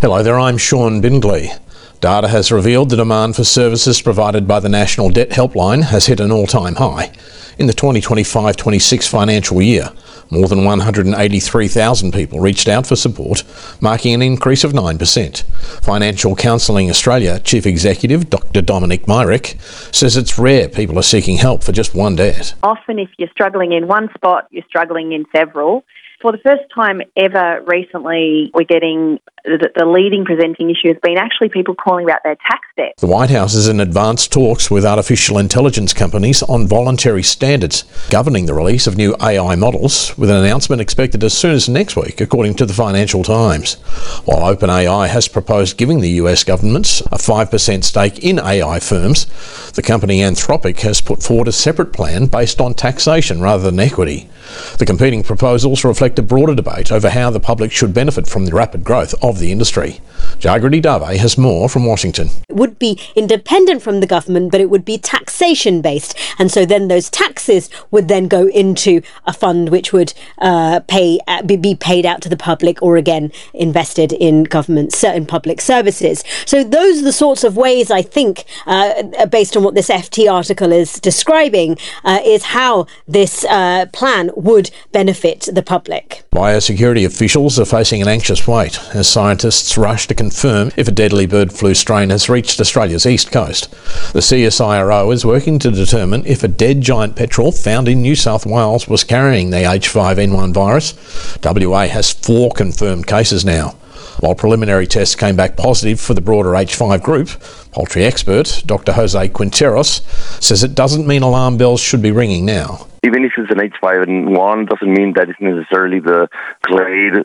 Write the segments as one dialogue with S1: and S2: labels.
S1: Hello there, I'm Sean Bindley. Data has revealed the demand for services provided by the National Debt Helpline has hit an all-time high. In the 2025-26 financial year, more than 183,000 people reached out for support, marking an increase of 9%. Financial Counselling Australia Chief Executive Dr Dominic Myrick says it's rare people are seeking help for just one debt.
S2: Often if you're struggling in one spot, you're struggling in several. For the first time ever recently, we're getting the leading presenting issue has been actually people calling about their tax debt.
S1: The White House is in advanced talks with artificial intelligence companies on voluntary standards governing the release of new AI models, with an announcement expected as soon as next week, according to the Financial Times. While OpenAI has proposed giving the US governments a 5% stake in AI firms, the company Anthropic has put forward a separate plan based on taxation rather than equity. The competing proposals reflect a broader debate over how the public should benefit from the rapid growth of the industry. Jagriti Dave has more from Washington.
S3: It would be independent from the government, but it would be taxation based. And so then those taxes would then go into a fund which would be paid out to the public, or again invested in government, certain public services. So those are the sorts of ways, I think, based on what this FT article is describing, is how this plan would benefit the public.
S1: Biosecurity officials are facing an anxious wait as scientists rush to confirm if a deadly bird flu strain has reached Australia's east coast. The CSIRO is working to determine if a dead giant petrel found in New South Wales was carrying the H5N1 virus. WA has 4 confirmed cases now. While preliminary tests came back positive for the broader H5 group, poultry expert Dr Jose Quinteros says it doesn't mean alarm bells should be ringing now.
S4: Even if it's an H5N1, doesn't mean that it's necessarily the clade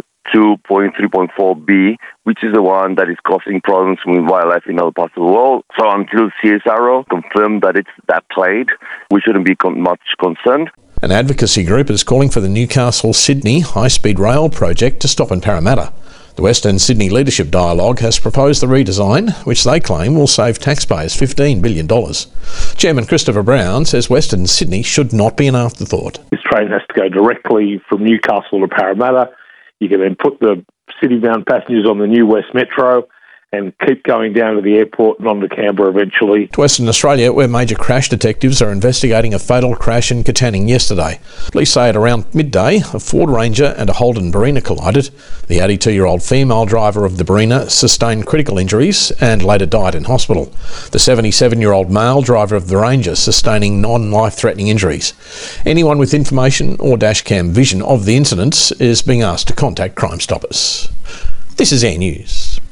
S4: 2.3.4b, which is the one that is causing problems with wildlife in other parts of the world. So until CSIRO confirm that it's that clade, we shouldn't be much concerned.
S1: An advocacy group is calling for the Newcastle-Sydney high-speed rail project to stop in Parramatta. The Western Sydney Leadership Dialogue has proposed the redesign, which they claim will save taxpayers $15 billion. Chairman Christopher Brown says Western Sydney should not be an afterthought.
S5: This train has to go directly from Newcastle to Parramatta. You can then put the city-bound passengers on the new West Metro and keep going down to the airport and on to Canberra eventually.
S1: To Western Australia, where major crash detectives are investigating a fatal crash in Katanning yesterday. Police say at around midday, a Ford Ranger and a Holden Barina collided. The 82-year-old female driver of the Barina sustained critical injuries and later died in hospital. The 77-year-old male driver of the Ranger sustaining non-life-threatening injuries. Anyone with information or dashcam vision of the incidents is being asked to contact Crime Stoppers. This is Air News.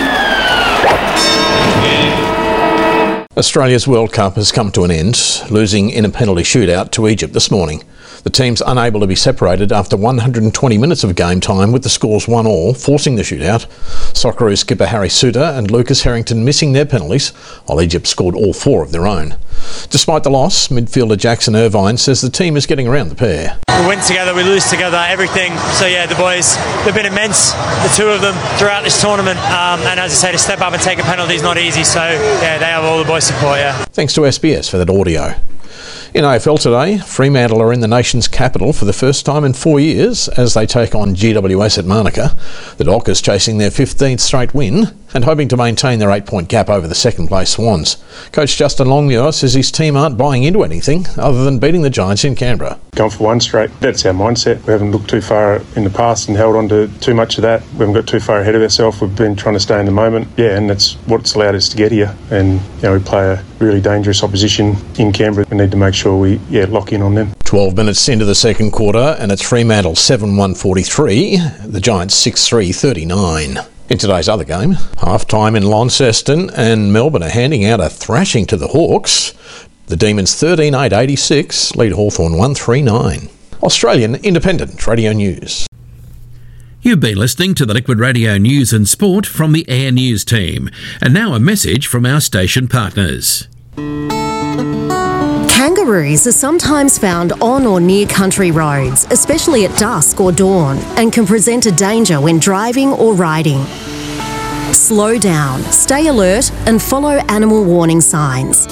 S1: Australia's World Cup has come to an end, losing in a penalty shootout to Egypt this morning. The team's unable to be separated after 120 minutes of game time, with the scores 1-1, forcing the shootout. Socceroos skipper Harry Souttar and Lucas Harrington missing their penalties, while Egypt scored all 4 of their own. Despite the loss, midfielder Jackson Irvine says the team is getting around the pair.
S6: We win together, we lose together, everything. So yeah, the boys, they've been immense, the 2 of them, throughout this tournament. And as I say, to step up and take a penalty is not easy. So yeah, they have all the boys' support, yeah. Thanks to SBS for that audio. In AFL today, Fremantle are in the nation's capital for the first time in 4 years as they take on GWS at Manuka. The Dockers chasing their 15th straight win and hoping to maintain their 8-point gap over the second-place Swans. Coach Justin Longmuir says his team aren't buying into anything other than beating the Giants in Canberra.
S7: Gone for 1 straight. That's our mindset. We haven't looked too far in the past and held on to too much of that. We haven't got too far ahead of ourselves. We've been trying to stay in the moment. Yeah, and that's what's allowed us to get here. And we play a really dangerous opposition in Canberra. We need to make sure we lock in on them.
S1: 12 minutes into the second quarter and it's Fremantle 7-1-43, the Giants 6-3-39. In today's other game, half-time in Launceston and Melbourne are handing out a thrashing to the Hawks. The Demons 13-8-86 lead Hawthorn 1-3-9. Australian Independent Radio News.
S8: You've been listening to the Liquid Radio News and Sport from the Air News team. And now a message from our station partners.
S9: Kangaroos are sometimes found on or near country roads, especially at dusk or dawn, and can present a danger when driving or riding. Slow down, stay alert, and follow animal warning signs.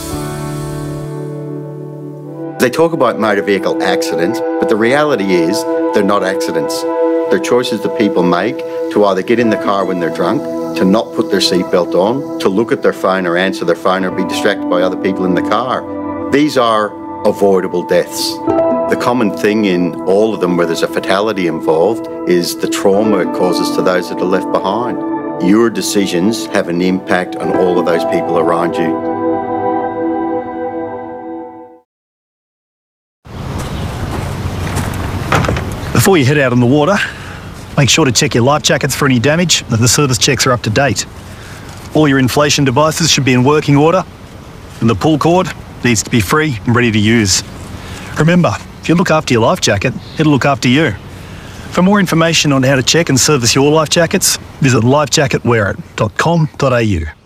S10: They talk about motor vehicle accidents, but the reality is they're not accidents. They're choices that people make to either get in the car when they're drunk, to not put their seatbelt on, to look at their phone or answer their phone or be distracted by other people in the car. These are avoidable deaths. The common thing in all of them where there's a fatality involved is the trauma it causes to those that are left behind. Your decisions have an impact on all of those people around you.
S11: Before you head out on the water, make sure to check your life jackets for any damage and that the service checks are up to date. All your inflation devices should be in working order, and the pull cord needs to be free and ready to use. Remember, if you look after your life jacket, it'll look after you. For more information on how to check and service your life jackets, visit lifejacketwearit.com.au.